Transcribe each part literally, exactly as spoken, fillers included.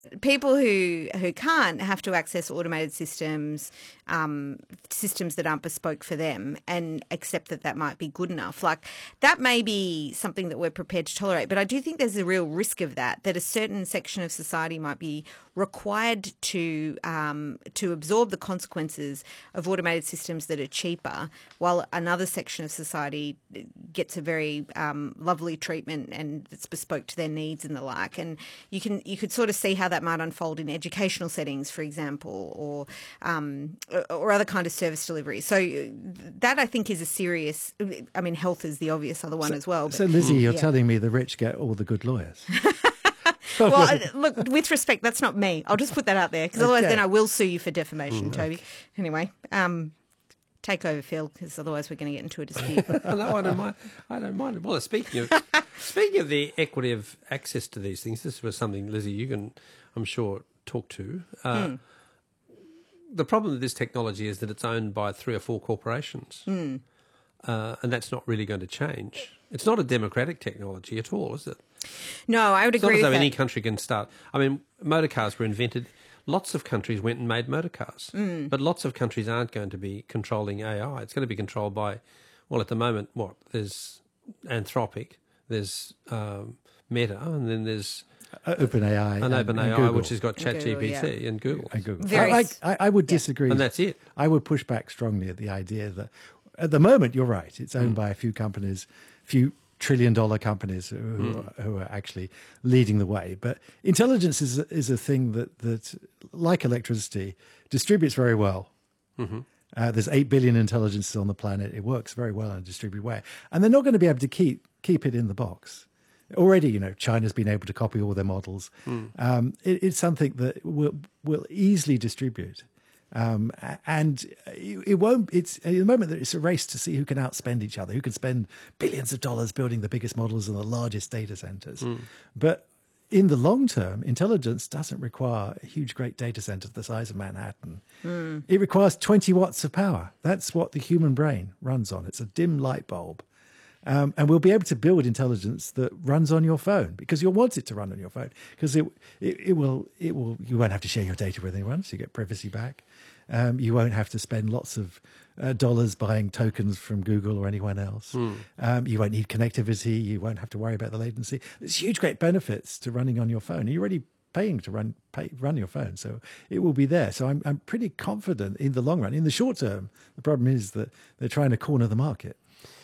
people who who can't have to access automated systems, um, systems that aren't bespoke for them, and accept that that might be good enough. Like, that may be something that we're prepared to tolerate, but I do think there's a real risk of that, that a certain section of society might be required to um, to absorb the consequences of automated systems that are cheaper, while another section of society gets a very um, lovely treatment and it's bespoke to their needs and the like. And you can you could sort of see how that might unfold in educational settings, for example, or um, or other kind of service delivery. So that, I think, is a serious. I mean, health is the obvious other one so, as well. But, so, Lizzie, you're yeah. telling me the rich get all the good lawyers? Well, look, with respect, that's not me. I'll just put that out there, because otherwise Okay. then I will sue you for defamation, Mm, Toby. okay. Anyway, um, take over, Phil, because otherwise we're going to get into a dispute. No, I don't mind. I don't mind. Well, speaking of speaking of the equity of access to these things, this was something, Lizzie, you can, I'm sure, talk to. Uh, Mm. The problem with this technology is that it's owned by three or four corporations, Mm. uh, and that's not really going to change. It's not a democratic technology at all, is it? No, I would It's agree not as with though that. any country can start. I mean, motor cars were invented. Lots of countries went and made motor cars, Mm. but lots of countries aren't going to be controlling A I. It's going to be controlled by, well, at the moment, what? There's Anthropic, there's um, Meta, and then there's Uh, OpenAI an and- and OpenAI, Google. which has got And Google, ChatGPT yeah. and Google. And Google. Very I, s- I, I would disagree. And that's it. I would push back strongly at the idea that at the moment, you're right, it's Mm. owned by a few companies, few trillion dollar companies who, who, Mm. are, who are actually leading the way. But intelligence is, is a thing that, that, like electricity, distributes very well. Mm-hmm. Uh, there's eight billion intelligences on the planet. It works very well in a distributed way. And they're not going to be able to keep keep it in the box. Already, you know, China's been able to copy all their models. Mm. Um, it, it's something that will will easily distribute. Um, a- and it, it won't, it's at the moment that it's a race to see who can outspend each other, who can spend billions of dollars building the biggest models and the largest data centers. Mm. But in the long term, intelligence doesn't require a huge, great data center the size of Manhattan. Mm. It requires twenty watts of power. That's what the human brain runs on. It's a dim light bulb. Um, and we'll be able to build intelligence that runs on your phone, because you'll want it to run on your phone, because it, it, it will, it will, you won't have to share your data with anyone, so you get privacy back. Um, you won't have to spend lots of uh, dollars buying tokens from Google or anyone else. Mm. Um, you won't need connectivity. You won't have to worry about the latency. There's huge, great benefits to running on your phone. You're already paying to run pay, run your phone, so it will be there. So I'm I'm pretty confident in the long run. In the short term, the problem is that they're trying to corner the market.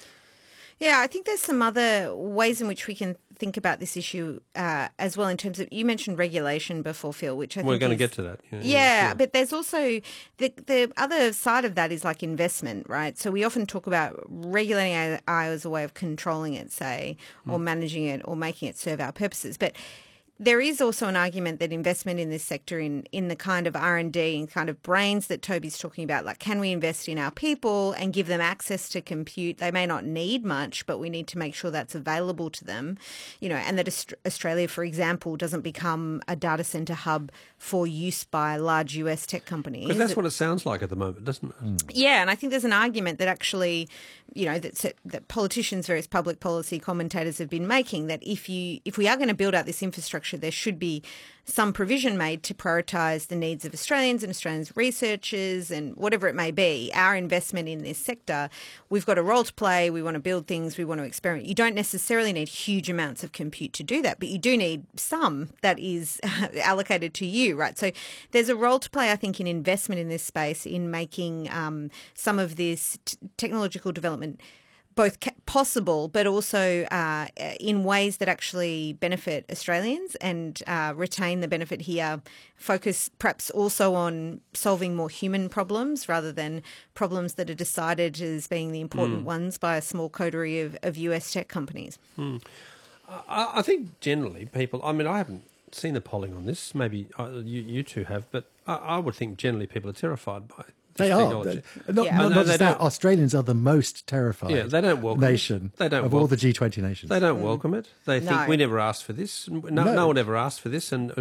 Yeah, I think there's some other ways in which we can think about this issue uh, as well, in terms of, you mentioned regulation before, Phil, which I We're think going to is- get to that. Yeah, Yeah, yeah. but there's also the the other side of that is like investment, right? So we often talk about regulating A I as a way of controlling it, say, or managing it, or making it serve our purposes. But there is also an argument that investment in this sector, in, in the kind of R and D and kind of brains that Toby's talking about, like, can we invest in our people and give them access to compute? They may not need much, but we need to make sure that's available to them, you know, and that Aust- Australia, for example, doesn't become a data center hub for use by large U S tech companies. Because that's what it sounds like at the moment, doesn't it? Yeah, and I think there's an argument that actually, you know, that that politicians, various public policy commentators have been making, that if you if we are going to build out this infrastructure, there should be some provision made to prioritise the needs of Australians and Australians researchers and whatever it may be. Our investment in this sector, we've got a role to play. We want to build things. We want to experiment. You don't necessarily need huge amounts of compute to do that, but you do need some that is allocated to you, right? So there's a role to play, I think, in investment in this space, in making um, some of this t- technological development both ca- possible, but also uh, in ways that actually benefit Australians and uh, retain the benefit here. Focus perhaps also on solving more human problems rather than problems that are decided as being the important Mm. ones by a small coterie of, of U S tech companies. Mm. I, I think generally people, I mean, I haven't seen the polling on this. Maybe uh, you, you two have, but I, I would think generally people are terrified by They this are. technology. Not, Yeah. not, And not they just that, don't- Australians are the most terrified Yeah, they don't welcome it. nation They don't of all welcome- the G twenty nations. They don't welcome it. They think No. we never asked for this. No, no. No. one ever asked for this, and uh,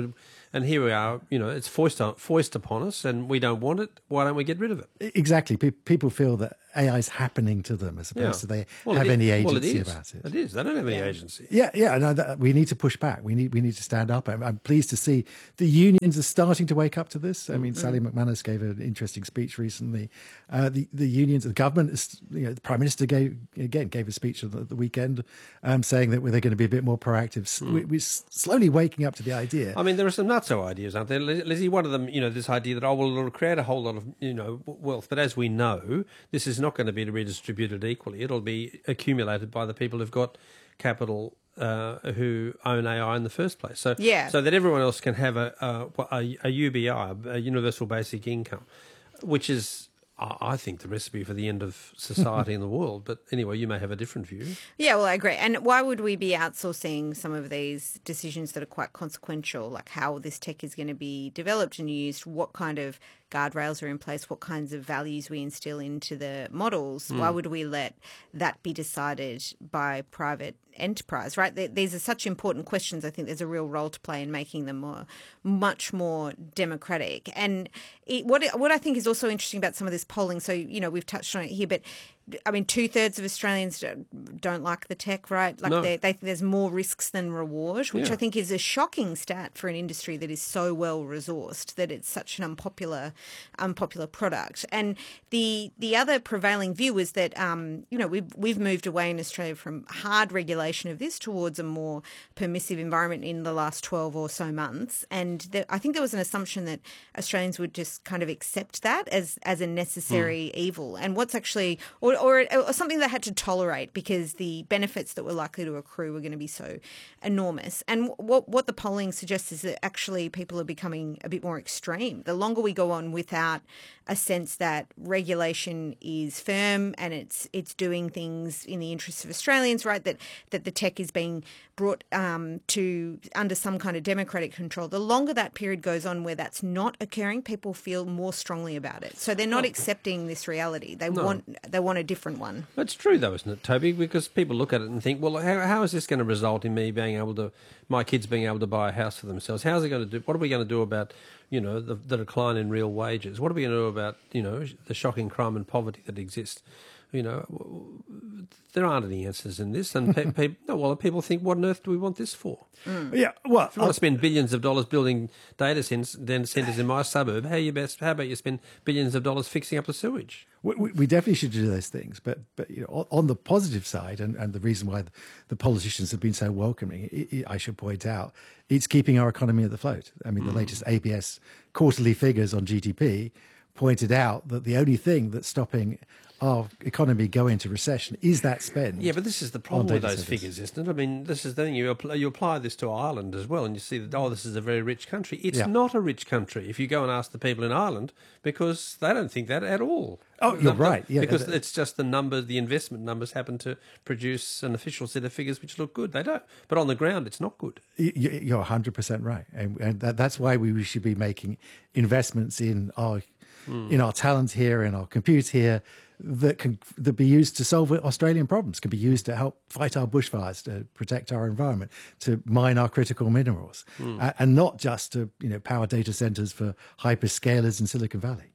and here we are. You know, it's foist on, foist upon us, and we don't want it. Why don't we get rid of it? Exactly. Pe- people feel that A I is happening to them as opposed Yeah. to they Well, have it is. any Well, it agency is. about it. It is. They don't have any agency. Yeah, yeah. No, that, we need to push back. We need we need to stand up. I'm, I'm pleased to see the unions are starting to wake up to this. I mean, Mm-hmm. Sally McManus gave an interesting speech recently. Uh, the the unions, the government, is, you know, the Prime Minister gave again gave a speech at the, the weekend, um, saying that they're going to be a bit more proactive. Mm. We, we're slowly waking up to the idea. I mean, there are some nutso ideas, aren't there, Lizzie? One of them, you know, this idea that, oh, well, it'll create a whole lot of, you know, wealth. But as we know, this is not going to be redistributed equally. It'll be accumulated by the people who've got capital, uh, who own A I in the first place. So, Yeah. so that everyone else can have a, a, a, a U B I, a universal basic income, which is, I I think, the recipe for the end of society in the world. But anyway, you may have a different view. Yeah, well, I agree. And why would we be outsourcing some of these decisions that are quite consequential, like how this tech is going to be developed and used, what kind of guardrails are in place, what kinds of values we instill into the models? Why would we let that be decided by private enterprise, right? Th- These are such important questions. I think there's a real role to play in making them more, much more democratic. And it, what what I think is also interesting about some of this polling, so, you know, we've touched on it here, but I mean, two thirds of Australians don't, don't like the tech, right? Like No. they, they, there's more risks than reward, which Yeah. I think is a shocking stat for an industry that is so well resourced, that it's such an unpopular, unpopular product. And the the other prevailing view is that, um, you know, we've we've moved away in Australia from hard regulation of this towards a more permissive environment in the last twelve or so months. And there, I think there was an assumption that Australians would just kind of accept that as as a necessary evil. And what's actually, or, or, or something they had to tolerate because the benefits that were likely to accrue were going to be so enormous. And what what the polling suggests is that actually people are becoming a bit more extreme. The longer we go on without a sense that regulation is firm and it's it's doing things in the interests of Australians, right? That that the tech is being brought um, to under some kind of democratic control. The longer that period goes on where that's not occurring, people feel more strongly about it. So they're not accepting this reality. They No. want they want a different one. It's true, though, isn't it, Toby? Because people look at it and think, well, how, how is this going to result in me being able to, my kids being able to buy a house for themselves? How's it going to do? What are we going to do about, you know, the, the decline in real wages? What are we going to do about, you know, the shocking crime and poverty that exists? You know, there aren't any answers in this. And pe- pe- no, well, people think, what on earth do we want this for? Yeah, well, If you want to spend billions of dollars building data centres in my suburb, how you best? How about you spend billions of dollars fixing up the sewage? We, we we definitely should do those things, but but you know, on, on the positive side, and, and the reason why the politicians have been so welcoming, it, it, I should point out, it's keeping our economy at the float. I mean, the latest A B S quarterly figures on G D P pointed out that the only thing that's stopping our economy going into recession is that spend. Yeah, but this is the problem on with data those centres. figures, isn't it? I mean, this is the thing. You apply, you apply this to Ireland as well, and you see that, oh, this is a very rich country. It's Yeah. not a rich country if you go and ask the people in Ireland, because they don't think that at all. Oh, you're The- the- right, yeah. Because it's just the numbers, the investment numbers happen to produce an official set of figures which look good. They don't. But on the ground, it's not good. Y- y- You're one hundred percent right, and, and that, that's why we should be making investments in our in our talent here, in our compute here, that can that be used to solve Australian problems, can be used to help fight our bushfires, to protect our environment, to mine our critical minerals, uh, and not just to you know power data centers for hyperscalers in Silicon Valley.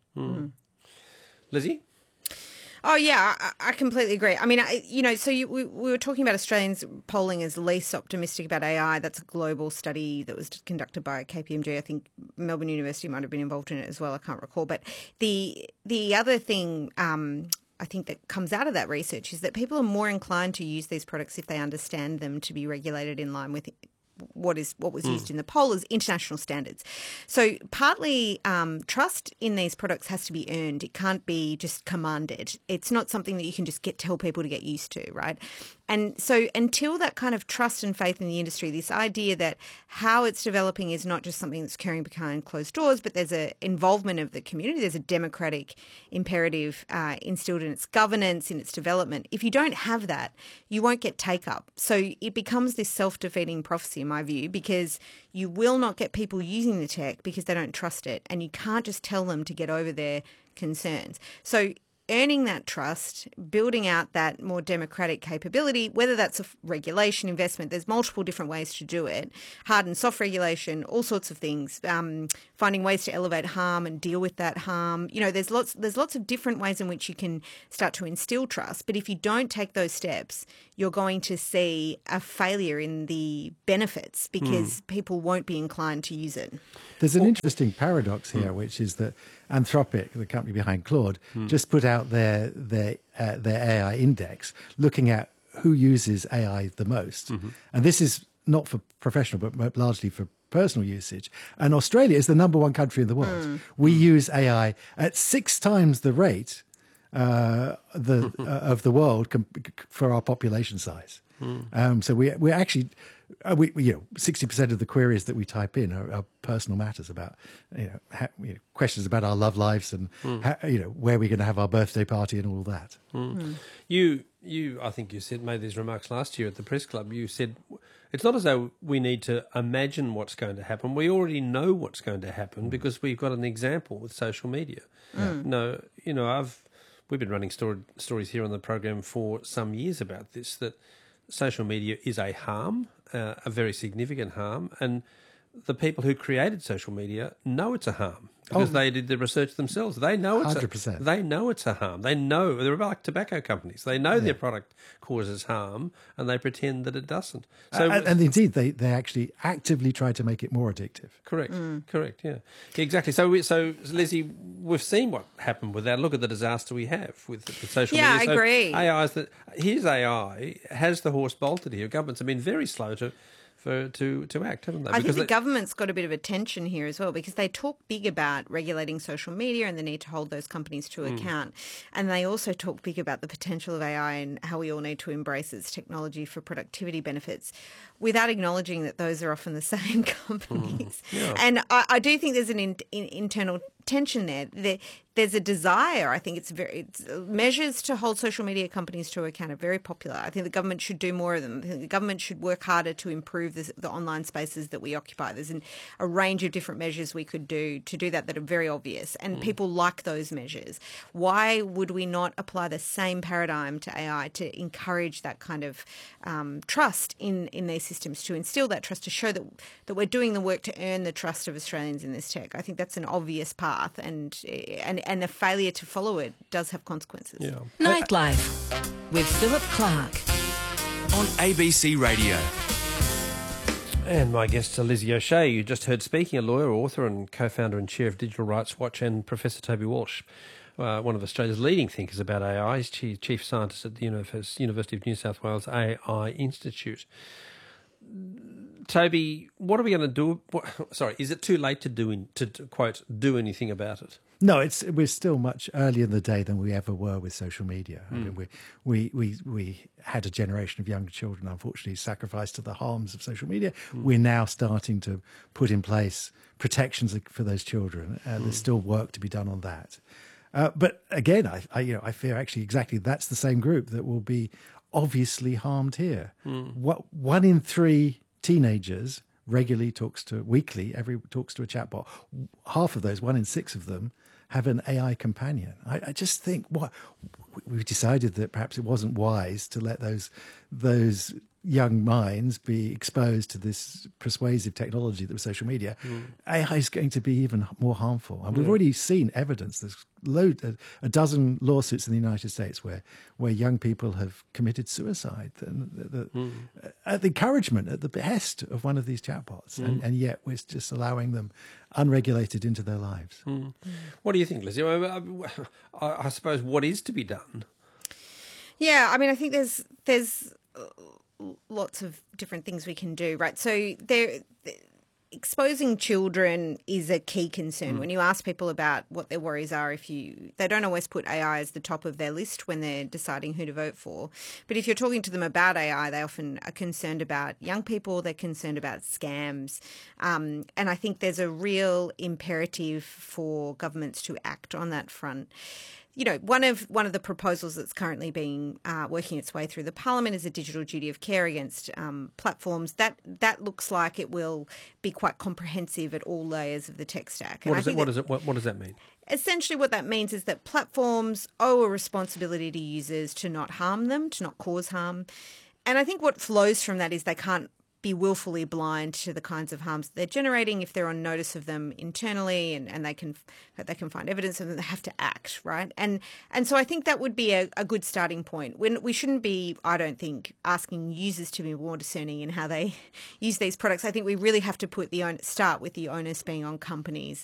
Lizzie? Oh, yeah, I, I completely agree. I mean, I, you know, so you, we, we were talking about Australians polling as least optimistic about A I. That's a global study that was conducted by K P M G. I think Melbourne University might have been involved in it as well. I can't recall. But the the other thing um, I think that comes out of that research is that people are more inclined to use these products if they understand them to be regulated in line with what is what was used in the poll as international standards. So partly um, trust in these products has to be earned. It can't be just commanded. It's not something that you can just get tell people to get used to, right? And so until that kind of trust and faith in the industry, this idea that how it's developing is not just something that's occurring behind closed doors, but there's an involvement of the community, there's a democratic imperative uh, instilled in its governance, in its development. If you don't have that, you won't get take-up. So it becomes this self-defeating prophecy, in my view, because you will not get people using the tech because they don't trust it, and you can't just tell them to get over their concerns. So earning that trust, building out that more democratic capability, whether that's a regulation, investment, there's multiple different ways to do it, hard and soft regulation, all sorts of things, um, finding ways to elevate harm and deal with that harm. You know, there's lots, there's lots of different ways in which you can start to instill trust. But if you don't take those steps, you're going to see a failure in the benefits because mm. people won't be inclined to use it. There's an interesting paradox here, mm. which is that Anthropic, the company behind Claude, mm. just put out their their uh, their A I index, looking at who uses A I the most, mm-hmm. and this is not for professional, but largely for personal usage. And Australia is the number one country in the world. Mm. We use A I at six times the rate uh, the uh, of the world com- for our population size. Mm. Um, so we we're actually. Uh, we, you know, sixty percent of the queries that we type in are, are personal matters about, you know, ha, you know, questions about our love lives and, mm. ha, you know, where we're going to have our birthday party and all that. Mm. Mm. You, you, I think you said made these remarks last year at the press club. You said it's not as though we need to imagine what's going to happen. We already know what's going to happen mm. because we've got an example with social media. Mm. No, you know, I've we've been running story, stories here on the program for some years about this, that social media is a harm. Uh, a very significant harm, and the people who created social media know it's a harm because oh, they did the research themselves. They know it's one hundred percent. A, they know it's a harm. They know they're like tobacco companies. They know yeah. their product causes harm, and they pretend that it doesn't. So, and, and indeed, they, they actually actively try to make it more addictive. Correct. Mm. Correct. Yeah. Exactly. So, we, so Leslie, we've seen what happened with that. Look at the disaster we have with, with social yeah, media. Yeah, I so agree. A I is that here's A I has the horse bolted here. Governments have been very slow to. For, to, to act, haven't they? I because think the they, government's got a bit of a tension here as well because they talk big about regulating social media and the need to hold those companies to mm. account. And they also talk big about the potential of A I and how we all need to embrace its technology for productivity benefits without acknowledging that those are often the same companies. Mm. Yeah. And I, I do think there's an in, in, internal tension there. there. There's a desire, I think it's very, it's, measures to hold social media companies to account are very popular. I think the government should do more of them. I think the government should work harder to improve this, the online spaces that we occupy. There's an, a range of different measures we could do to do that that are very obvious, and mm. people like those measures. Why would we not apply the same paradigm to A I to encourage that kind of um, trust in, in these systems, to instill that trust, to show that, that we're doing the work to earn the trust of Australians in this tech? I think that's an obvious path, and and and a failure to follow it does have consequences. Yeah. Nightlife with Philip Clark on A B C Radio. And my guest, Lizzie O'Shea, you just heard speaking, a lawyer, author and co-founder and chair of Digital Rights Watch, and Professor Toby Walsh, uh, one of Australia's leading thinkers about A I. He's chief, chief scientist at the University of New South Wales A I Institute. Toby, what are we going to do? What, sorry, is it too late to do in, to, to quote do anything about it? No, it's we're still much earlier in the day than we ever were with social media. Mm. I mean, we, we we we had a generation of young children, unfortunately, sacrificed to the harms of social media. Mm. We're now starting to put in place protections for those children, and mm. there's still work to be done on that. Uh, but again, I, I you know I fear actually exactly that's the same group that will be obviously harmed here. Mm. What one in three teenagers regularly talks to weekly every talks to a chatbot. Half of those, one in six of them, have an A I companion. I, I just think what we've decided that perhaps it wasn't wise to let those those young minds be exposed to this persuasive technology that was social media. Mm. A I is going to be even more harmful, and we've yeah. already seen evidence. There's load a, a dozen lawsuits in the United States where where young people have committed suicide and the, the, mm. at the encouragement, at the behest of one of these chatbots, mm. and, and yet we're just allowing them unregulated into their lives. Mm. Mm. What do you think, Lizzie? I, I, I suppose what is to be done? Yeah, I mean, I think there's there's lots of different things we can do, right? So there. Exposing children is a key concern. Mm. When you ask people about what their worries are, if you they don't always put A I as the top of their list when they're deciding who to vote for. But if you're talking to them about A I, they often are concerned about young people, they're concerned about scams. Um, and I think there's a real imperative for governments to act on that front. you know, one of one of the proposals that's currently being uh, working its way through the Parliament is a digital duty of care against um, platforms. That that looks like it will be quite comprehensive at all layers of the tech stack. What, is it, what, is it, what, what does that mean? Essentially what that means is that platforms owe a responsibility to users to not harm them, to not cause harm. And I think what flows from that is they can't be willfully blind to the kinds of harms they're generating if they're on notice of them internally and, and they can they can find evidence of them. They have to act, right? And and so I think that would be a, a good starting point. When we shouldn't be, I don't think, asking users to be more discerning in how they use these products. I think we really have to put the on, start with the onus being on companies